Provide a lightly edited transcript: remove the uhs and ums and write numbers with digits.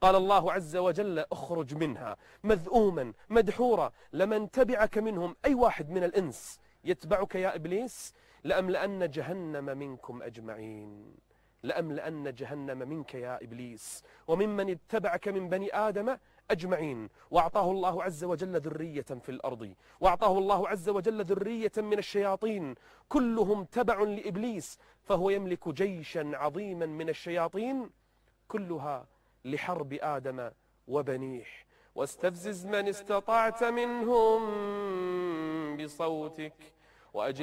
قال الله عز وجل اخرج منها مذءوما مدحورا لمن تبعك منهم، أي واحد من الإنس يتبعك يا إبليس لأملأن جهنم منكم أجمعين، لأملأن جهنم منك يا إبليس وممن اتبعك من بني آدم أجمعين. وأعطاه الله عز وجل ذرية في الأرض، وأعطاه الله عز وجل ذرية من الشياطين كلهم تبع لإبليس، فهو يملك جيشا عظيما من الشياطين كلها لحرب آدم وبنيه. واستفزز من استطعت منهم بصوتك وأجلب